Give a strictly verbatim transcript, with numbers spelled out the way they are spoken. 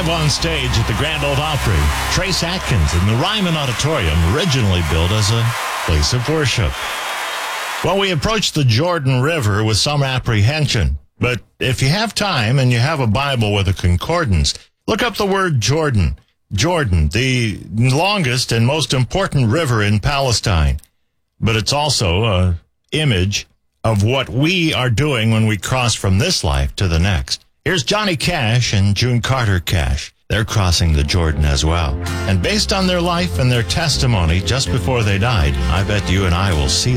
Live on stage at the Grand Ole Opry, Trace Atkins in the Ryman Auditorium, originally built as a place of worship. Well, we approach the Jordan River with some apprehension, but if you have time and you have a Bible with a concordance, look up the word Jordan. Jordan, the longest and most important river in Palestine. But it's also an image of what we are doing when we cross from this life to the next. Here's Johnny Cash and June Carter Cash. They're crossing the Jordan as well. And based on their life and their testimony just before they died, I bet you and I will see